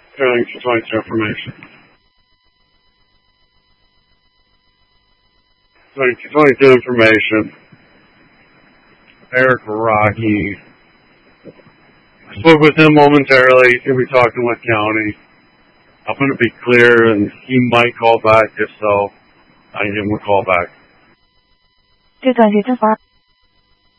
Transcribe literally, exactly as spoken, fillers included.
Trying to find information. twenty twenty-two information. Eric Rocky. I spoke with him momentarily. He'll be talking with County. I'm going to be clear, and he might call back. If so, I give him a call back. 这段是真法。